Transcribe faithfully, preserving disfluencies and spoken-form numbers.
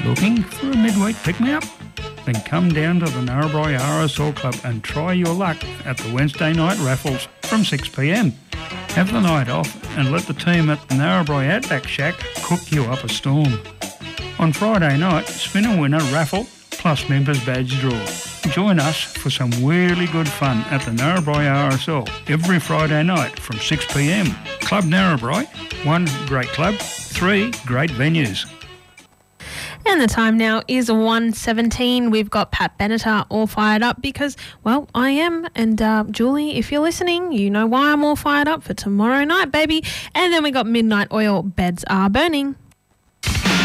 Looking for a midweek pick-me-up? Then come down to the Narrabri R S L Club and try your luck at the Wednesday night raffles from six p m. Have the night off and let the team at the Narrabri Outback Shack cook you up a storm. On Friday night, spin a winner raffle plus members badge draw. Join us for some really good fun at the Narrabri R S L every Friday night from six p m. Club Narrabri, one great club, three great venues. And the time now is one seventeen. We've got Pat Benatar all fired up because, well, I am. And uh, Julie, if you're listening, you know why I'm all fired up for tomorrow night, baby. And then we got Midnight Oil, Beds Are Burning.